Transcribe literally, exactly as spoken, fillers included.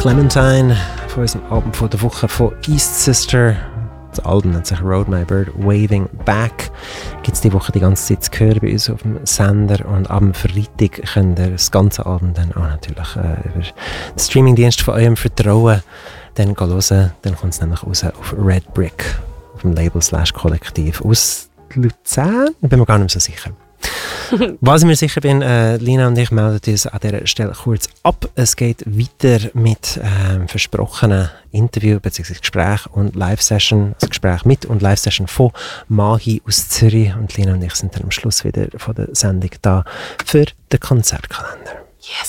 Clementine von unserem Album von der Woche von East Sister. Das Album nennt sich Road My Bird Waving Back. Gibt es die Woche die ganze Zeit zu hören bei uns auf dem Sender. Und am Freitag könnt ihr das ganze Album dann auch natürlich äh, über den Streamingdienst von eurem Vertrauen dann hören. Dann kommt es nämlich raus auf Red Brick, auf dem Label Slash Kollektiv aus Luzern. Ich bin mir gar nicht mehr so sicher. Was ich mir sicher bin, äh, Lina und ich melden uns an dieser Stelle kurz ab. Es geht weiter mit ähm, versprochenen Interview bzw. Gespräch und Live-Session, also Gespräch mit und Live-Session von Mahi aus Zürich. Und Lina und ich sind dann am Schluss wieder von der Sendung da für den Konzertkalender. Yes!